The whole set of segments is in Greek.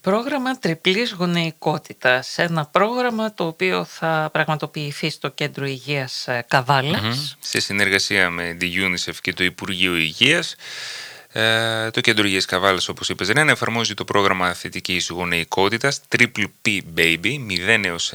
Πρόγραμμα τριπλής γονεϊκότητας. Ένα πρόγραμμα το οποίο θα πραγματοποιηθεί στο Κέντρο Υγείας Καβάλας. Σε συνεργασία με τη UNICEF και το Υπουργείο Υγείας. Το Κέντρο Υγείας Καβάλας, όπως είπες, Ρένα, εφαρμόζει το πρόγραμμα θετικής γονεϊκότητας Triple P Baby, 0 έως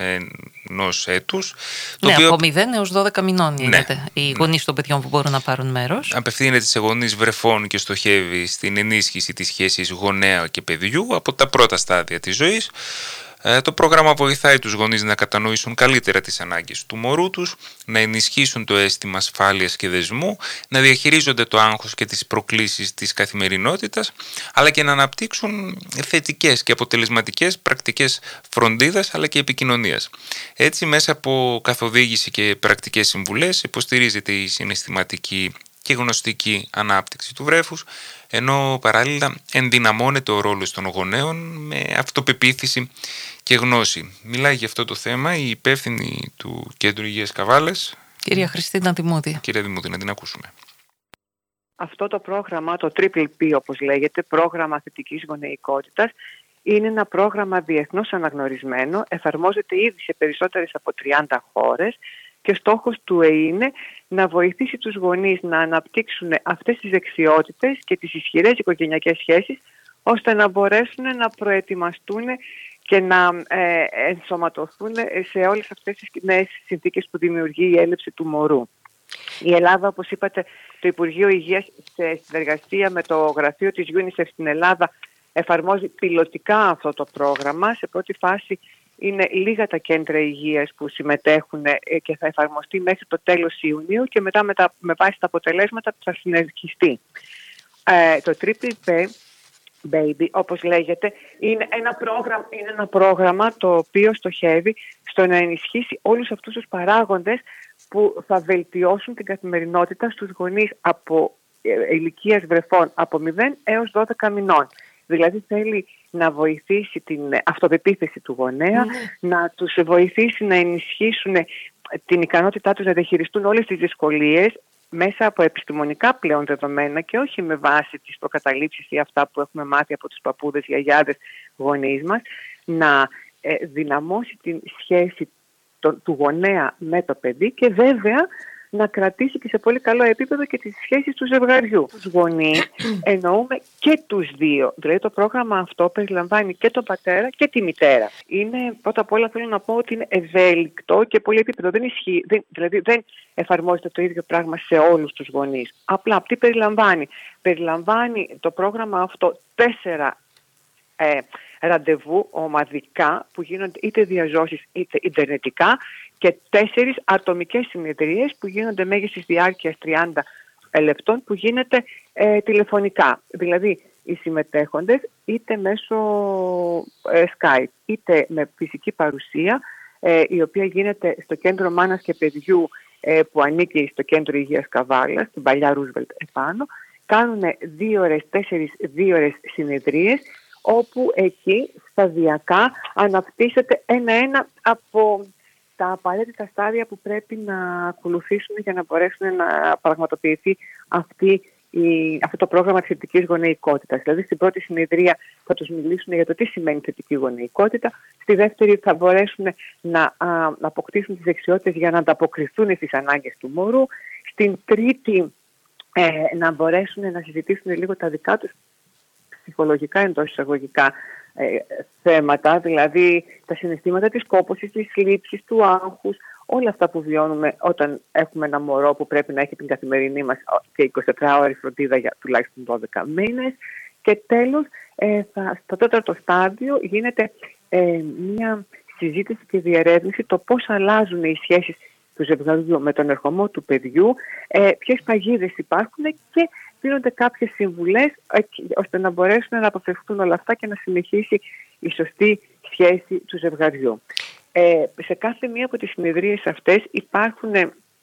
1 έτους. Ναι, από 0 έως 12 μηνών είναι οι γονείς των παιδιών που μπορούν να πάρουν μέρος. Απευθύνεται σε γονείς βρεφών και στοχεύει στην ενίσχυση της σχέσης γονέα και παιδιού από τα πρώτα στάδια της ζωής. Το πρόγραμμα βοηθάει τους γονείς να κατανοήσουν καλύτερα τις ανάγκες του μωρού τους, να ενισχύσουν το αίσθημα ασφάλειας και δεσμού, να διαχειρίζονται το άγχος και τις προκλήσεις της καθημερινότητας, αλλά και να αναπτύξουν θετικές και αποτελεσματικές πρακτικές φροντίδας αλλά και επικοινωνίας. Έτσι, μέσα από καθοδήγηση και πρακτικές συμβουλές υποστηρίζεται η συναισθηματική και γνωστική ανάπτυξη του βρέφους, ενώ παράλληλα ενδυναμώνεται ο ρόλος των γονέων με αυτοπεποίθηση και γνώση. Μιλάει για αυτό το θέμα η υπεύθυνη του Κέντρου Υγείας Καβάλας, κυρία Χριστίνα Δημούδη. Κυρία Δημούδη, να την ακούσουμε. Αυτό το πρόγραμμα, το Triple P όπως λέγεται, πρόγραμμα θετικής γονεϊκότητας, είναι ένα πρόγραμμα διεθνώς αναγνωρισμένο, εφαρμόζεται ήδη σε περισσότερες από 30 χώρες και στόχος του είναι να βοηθήσει τους γονείς να αναπτύξουν αυτές τις δεξιότητες και τις ισχυρές οικογενειακές σχέσεις, ώστε να μπορέσουν να προετοιμαστούν και να ενσωματωθούν σε όλες αυτές τις νέες συνθήκες που δημιουργεί η έλλειψη του μωρού. Η Ελλάδα, όπως είπατε, το Υπουργείο Υγείας σε συνεργασία με το γραφείο της UNICEF στην Ελλάδα εφαρμόζει πιλωτικά αυτό το πρόγραμμα. Σε πρώτη φάση είναι λίγα τα κέντρα υγείας που συμμετέχουν και θα εφαρμοστεί μέχρι το τέλος Ιουνίου και μετά με βάση τα αποτελέσματα θα συνεχιστεί. Το Triple P Baby, όπως λέγεται, είναι ένα πρόγραμμα το οποίο στοχεύει στο να ενισχύσει όλους αυτούς τους παράγοντες που θα βελτιώσουν την καθημερινότητα στους γονείς από ηλικίας βρεφών από 0 έως 12 μηνών. Δηλαδή θέλει να βοηθήσει την αυτοπεποίθηση του γονέα, να τους βοηθήσει να ενισχύσουν την ικανότητά τους να διαχειριστούν όλες τις δυσκολίες μέσα από επιστημονικά πλέον δεδομένα και όχι με βάση τις προκαταλήψεις ή αυτά που έχουμε μάθει από τους παππούδες, γιαγιάδες, γονείς μας, να δυναμώσει την σχέση του γονέα με το παιδί και βέβαια να κρατήσει και σε πολύ καλό επίπεδο και τις σχέσεις του ζευγαριού. Τους γονείς εννοούμε και τους δύο. Δηλαδή το πρόγραμμα αυτό περιλαμβάνει και τον πατέρα και τη μητέρα. Είναι, πρώτα απ' όλα θέλω να πω ότι είναι ευέλικτο και πολύ επίπεδο. Δεν ισχύει, δηλαδή δεν εφαρμόζεται το ίδιο πράγμα σε όλους τους γονείς. Απλά τι περιλαμβάνει. Περιλαμβάνει το πρόγραμμα αυτό 4 ραντεβού ομαδικά που γίνονται είτε διαζώσεις είτε ιντερνετικά και 4 ατομικές συνεδρίες που γίνονται μέγιστης διάρκειας 30 λεπτών που γίνεται τηλεφωνικά. Δηλαδή οι συμμετέχοντες είτε μέσω Skype είτε με φυσική παρουσία η οποία γίνεται στο Κέντρο Μάνας και Παιδιού που ανήκει στο Κέντρο Υγείας Καβάλας, στην παλιά Ρούσβελτ επάνω, κάνουν 2 ώρες, 2 ώρες συνεδρίες όπου εκεί σταδιακά αναπτύσσεται ένα-ένα από τα απαραίτητα στάδια που πρέπει να ακολουθήσουν για να μπορέσουν να πραγματοποιηθεί αυτό το πρόγραμμα της θετικής γονεϊκότητας. Δηλαδή στην πρώτη συνεδρία θα τους μιλήσουν για το τι σημαίνει θετική γονεϊκότητα, στη δεύτερη θα μπορέσουν να αποκτήσουν τις δεξιότητες για να ανταποκριθούν στις ανάγκες του μωρού, στην τρίτη να μπορέσουν να συζητήσουν λίγο τα δικά τους ψυχολογικά εντός εισαγωγικά θέματα, δηλαδή τα συναισθήματα της κόπωσης, της θλίψης, του άγχους, όλα αυτά που βιώνουμε όταν έχουμε ένα μωρό που πρέπει να έχει την καθημερινή μας και 24 ώρες φροντίδα για τουλάχιστον 12 μήνες. Και τέλος, στο τέταρτο στάδιο γίνεται μια συζήτηση και διερεύνηση το πώς αλλάζουν οι σχέσεις του ζευγαριού με τον ερχομό του παιδιού, ποιες παγίδες υπάρχουν και δίνονται κάποιες συμβουλές ώστε να μπορέσουν να αποφευχθούν όλα αυτά και να συνεχίσει η σωστή σχέση του ζευγαριού. Σε κάθε μία από τις συνεδρίες αυτές υπάρχουν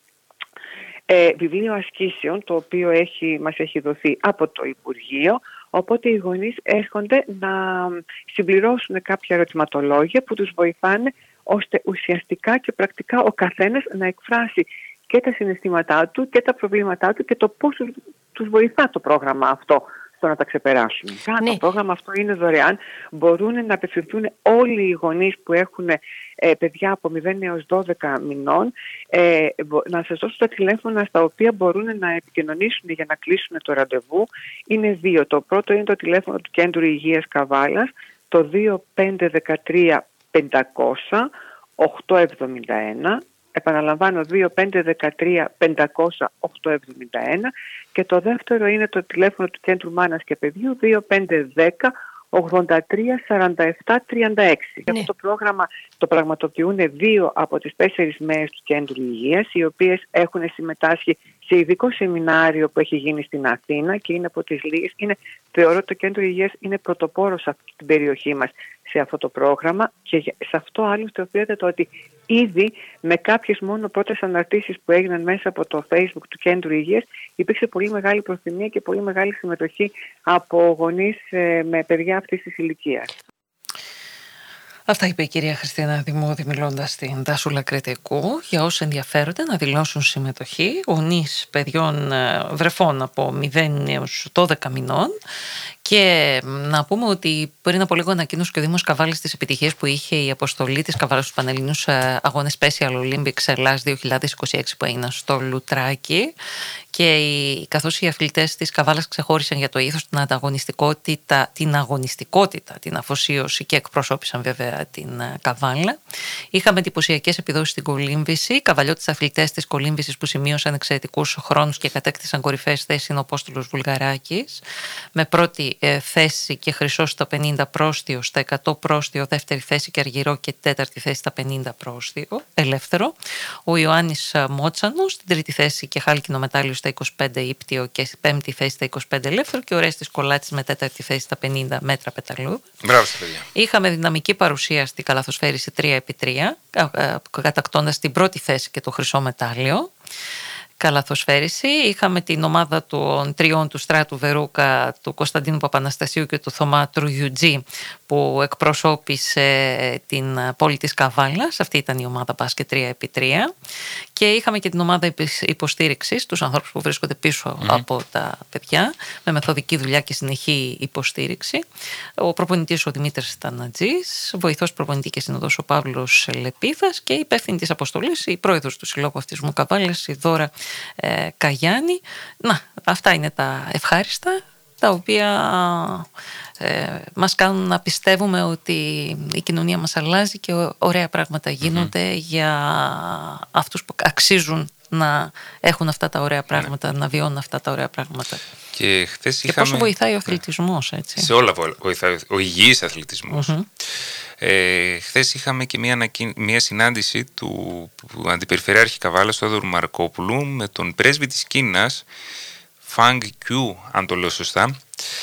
βιβλίο ασκήσεων το οποίο μας έχει δοθεί από το Υπουργείο, οπότε οι γονείς έρχονται να συμπληρώσουν κάποια ερωτηματολόγια που τους βοηθάνε ώστε ουσιαστικά και πρακτικά ο καθένας να εκφράσει και τα συναισθήματά του και τα προβλήματά του και το πώς τους βοηθά το πρόγραμμα αυτό στο να τα ξεπεράσουν. Το πρόγραμμα αυτό είναι δωρεάν. Μπορούν να απευθυνθούν όλοι οι γονείς που έχουν παιδιά από 0 έως 12 μηνών. Να σας δώσω τα τηλέφωνα στα οποία μπορούν να επικοινωνήσουν για να κλείσουν το ραντεβού. Είναι 2. Το πρώτο είναι το τηλέφωνο του Κέντρου Υγείας Καβάλας, το 2513 500 871. Επαναλαμβάνω, 2513 500 871. Και το δεύτερο είναι το τηλέφωνο του Κέντρου Μάνας και Παιδιού, 2510 83 47 36. Αυτό το πρόγραμμα το πραγματοποιούν 2 από τις 4 μέρες του Κέντρου Υγείας, οι οποίες έχουν συμμετάσχει σε ειδικό σεμινάριο που έχει γίνει στην Αθήνα και είναι από τις λίγες. Θεωρώ ότι το Κέντρο Υγείας είναι πρωτοπόρο σε αυτή την περιοχή μας σε αυτό το πρόγραμμα, και σε αυτό άλλωστε οφείλεται το ότι ήδη με κάποιες μόνο πρώτες αναρτήσεις που έγιναν μέσα από το Facebook του Κέντρου Υγείας υπήρξε πολύ μεγάλη προθυμία και πολύ μεγάλη συμμετοχή από γονείς με παιδιά αυτής της ηλικίας. Αυτά είπε η κυρία Χριστίνα Δημόδη μιλώντας στην Τάσουλα Κρητικού. Για όσους ενδιαφέρονται να δηλώσουν συμμετοχή, γονείς παιδιών βρεφών από 0 έως 12 μηνών. Και να πούμε ότι πριν από λίγο ανακοίνωσε και ο Δήμος Καβάλης τις επιτυχίες που είχε η αποστολή της Καβάλας στους Πανελληνίους Αγώνες Special Olympics Ελλάς 2026 που έγιναν στο Λουτράκι. Και καθώς οι αθλητές της Καβάλας ξεχώρισαν για το ήθος, την αγωνιστικότητα, την αφοσίωση και εκπροσώπησαν βέβαια την Καβάλα. Είχαμε εντυπωσιακές επιδόσεις στην κολύμβηση. Καβαλιώτες αθλητές της κολύμβησης που σημείωσαν εξαιρετικούς χρόνους και κατέκτησαν κορυφαίες θέσεις είναι ο Απόστολος Βουλγαράκης, με πρώτη θέση και χρυσό στα 50 πρόστιο, στα 100 πρόστιο, δεύτερη θέση και αργυρό και τέταρτη θέση στα 50 πρόστιο, ελεύθερο. Ο Ιωάννης Μότσανος στην τρίτη θέση και χάλκινο μετάλλιο στα 25 ύπτιο και πέμπτη θέση στα 25 ελεύθερο, και ο Ρέστης Κολάτης με τέταρτη θέση στα 50 μέτρα πεταλούδα. Μπράβο στα παιδιά. Είχαμε δυναμική παρουσία στη καλαθοσφαίριση 3x3, κατακτώντας την πρώτη θέση και το χρυσό μετάλλιο. Καλαθοσφαίριση. Είχαμε την ομάδα των τριών του Στράτου Βερούκα, του Κωνσταντίνου Παπαναστασίου και του Θωμά Τρουγιουτζή, που εκπροσώπησε την πόλη της Καβάλας. Αυτή ήταν η ομάδα μπάσκετ 3x3. Και είχαμε και την ομάδα υποστήριξης, τους ανθρώπους που βρίσκονται πίσω από τα παιδιά, με μεθοδική δουλειά και συνεχή υποστήριξη. Ο προπονητής ο Δημήτρης Τανατζής, βοηθός προπονητή και συνοδός ο Παύλος Λεπίδας και υπεύθυνη της αποστολής, η πρόεδρος του Συλλόγου Αυτισμού Καβάλας, η Δώρα Καγιάννη. Αυτά είναι τα ευχάριστα, τα οποία μας κάνουν να πιστεύουμε ότι η κοινωνία μας αλλάζει και ωραία πράγματα γίνονται για αυτούς που αξίζουν να έχουν αυτά τα ωραία πράγματα, να βιώνουν αυτά τα ωραία πράγματα. Και πόσο βοηθάει ο αθλητισμός, έτσι. Σε όλα βοηθάει ο υγιής αθλητισμός. Χθες είχαμε και μια συνάντηση του Αντιπεριφερειάρχη Καβάλας, του Θόδωρου Μαρκόπουλου, με τον πρέσβη της Κίνας, Φανγκ Κιου, αν το λέω σωστά.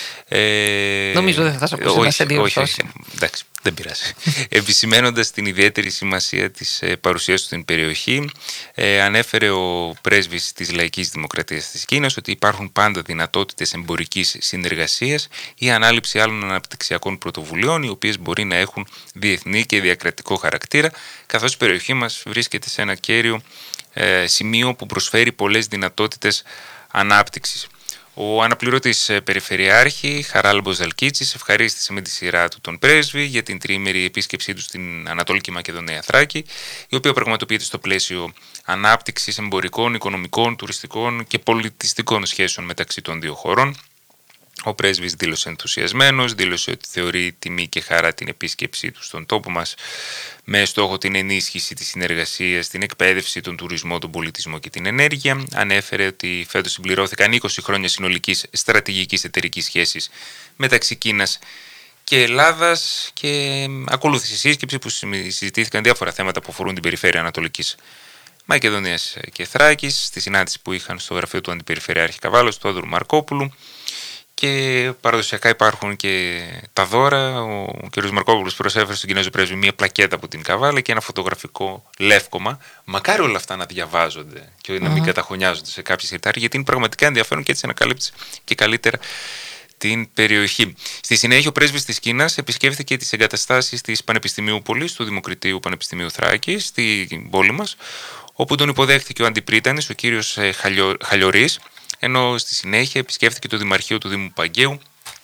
Νομίζω δεν θα σας ακούσω να σε διορθώσει. Όχι, εντάξει, δεν πειράζει. Επισημένοντας την ιδιαίτερη σημασία της παρουσίας του στην περιοχή, ανέφερε ο πρέσβης της Λαϊκής Δημοκρατίας της Κίνας ότι υπάρχουν πάντα δυνατότητες εμπορικής συνεργασίας ή ανάληψη άλλων αναπτυξιακών πρωτοβουλειών, οι οποίες μπορεί να έχουν διεθνή και διακρατικό χαρακτήρα, καθώς η περιοχή μας βρίσκεται σε ένα κέριο σημείο που προσφέρει πολλές δυνατότητες ανάπτυξης. Ο αναπληρωτής Περιφερειάρχη Χαράλαμπος Δαλκίτσης ευχαρίστησε με τη σειρά του τον πρέσβη για την τριήμερη επίσκεψή του στην Ανατολική Μακεδονία Θράκη, η οποία πραγματοποιείται στο πλαίσιο ανάπτυξης εμπορικών, οικονομικών, τουριστικών και πολιτιστικών σχέσεων μεταξύ των δύο χωρών. Ο πρέσβης δήλωσε ενθουσιασμένος, δήλωσε ότι θεωρεί τιμή και χαρά την επίσκεψή του στον τόπο μας με στόχο την ενίσχυση της συνεργασίας, την εκπαίδευση, τον τουρισμό, τον πολιτισμό και την ενέργεια. Ανέφερε ότι φέτος συμπληρώθηκαν 20 χρόνια συνολικής στρατηγικής εταιρικής σχέσης μεταξύ Κίνας και Ελλάδας και ακολούθησε σύσκεψη που συζητήθηκαν διάφορα θέματα που αφορούν την περιφέρεια Ανατολικής Μακεδονίας και Θράκης, στη συνάντηση που είχαν στο γραφείο του Αντιπεριφερειάρχη Καβάλος, του Θόδωρου Μαρκόπουλου. Και παραδοσιακά υπάρχουν και τα δώρα. Ο κ. Μαρκόπουλος προσέφερε στον Κινέζο πρέσβη μια πλακέτα από την Καβάλα και ένα φωτογραφικό λεύκομα. Μακάρι όλα αυτά να διαβάζονται και να μην καταχωνιάζονται σε κάποιες συρτάρια, γιατί είναι πραγματικά ενδιαφέρον και έτσι ανακαλύψει και καλύτερα την περιοχή. Στη συνέχεια, ο πρέσβης της Κίνας επισκέφθηκε τις εγκαταστάσεις της Πανεπιστημίου Πολύς, του Δημοκριτείου Πανεπιστημίου Θράκης, στην πόλη μας, όπου τον υποδέχθηκε ο αντιπρίτανης, ο κ. Χαλιορής, ενώ στη συνέχεια επισκέφθηκε το Δημαρχείο του Δήμου Παγκαίου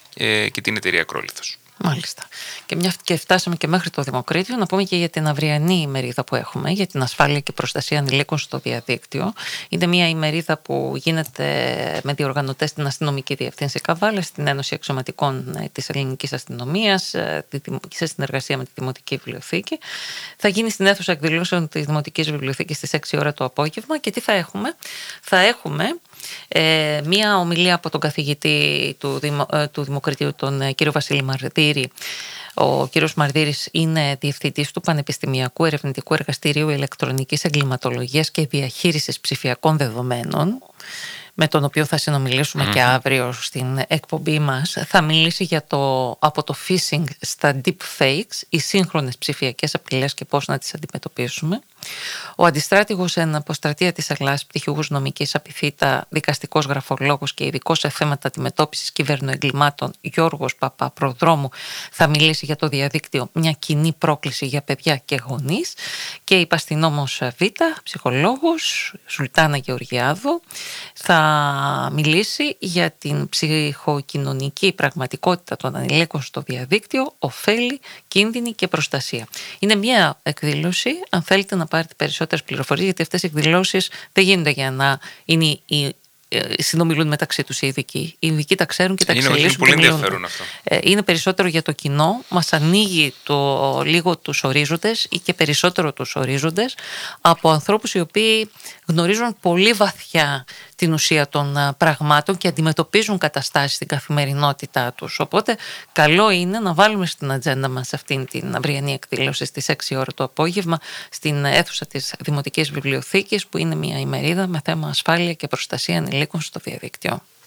και την εταιρεία Ακρόλιθος. Μάλιστα. Και μια και φτάσαμε και μέχρι το Δημοκρίτιο, να πούμε και για την αυριανή ημερίδα που έχουμε για την ασφάλεια και προστασία ανηλίκων στο διαδίκτυο. Είναι μια ημερίδα που γίνεται με διοργανωτές στην Αστυνομική Διευθύνση Καβάλα, στην Ένωση Αξιωματικών της Ελληνικής Αστυνομίας, σε συνεργασία με τη Δημοτική Βιβλιοθήκη. Θα γίνει στην αίθουσα εκδηλώσεων της Δημοτικής Βιβλιοθήκης στις 6 ώρα το απόγευμα. Και τι θα έχουμε? Θα έχουμε μία ομιλία από τον καθηγητή του Δημοκρατίου, τον κύριο Βασίλη Μαρδίρη. Ο κύριος Μαρδίρης είναι διευθυντής του Πανεπιστημιακού Ερευνητικού Εργαστηρίου Ηλεκτρονικής Εγκληματολογίας και Διαχείρισης Ψηφιακών Δεδομένων, με τον οποίο θα συνομιλήσουμε και αύριο στην εκπομπή μας. Θα μιλήσει για από το phishing στα deepfakes, οι σύγχρονες ψηφιακές απειλές και πώς να τις αντιμετωπίσουμε. Ο αντιστράτηγος εν αποστρατεία της Ελλάδας, πτυχιούχος νομικής απειθήτα, δικαστικός γραφολόγος και ειδικός σε θέματα αντιμετώπισης κυβερνοεγκλημάτων, Γιώργος Παπαπροδρόμου, θα μιλήσει για το διαδίκτυο, μια κοινή πρόκληση για παιδιά και γονείς. Και η Παστινόμος Β, ψυχολόγος, Σουλτάνα Γεωργιάδου, θα μιλήσει για την ψυχοκοινωνική πραγματικότητα των ανηλίκων στο διαδίκτυο, ωφέλη, κίνδυνοι και προστασία. Είναι μια εκδήλωση, αν θέλετε να πάρετε περισσότερες πληροφορίες, γιατί αυτές οι εκδηλώσεις δεν γίνονται για να είναι συνομιλούν μεταξύ τους οι ειδικοί. Οι ειδικοί τα ξέρουν και τα εξελίσσουν. Είναι πολύ ενδιαφέρον αυτό. Είναι περισσότερο για το κοινό. Μας ανοίγει λίγο τους ορίζοντες ή και περισσότερο τους ορίζοντες από ανθρώπους οι οποίοι γνωρίζουν πολύ βαθιά την ουσία των πραγμάτων και αντιμετωπίζουν καταστάσεις στην καθημερινότητά τους. Οπότε καλό είναι να βάλουμε στην ατζέντα μας αυτήν την αυριανή εκδήλωση στις 6 ώρα το απόγευμα στην αίθουσα της Δημοτικής Βιβλιοθήκης, που είναι μια ημερίδα με θέμα ασφάλεια και προστασία ανηλίκων στο διαδίκτυο.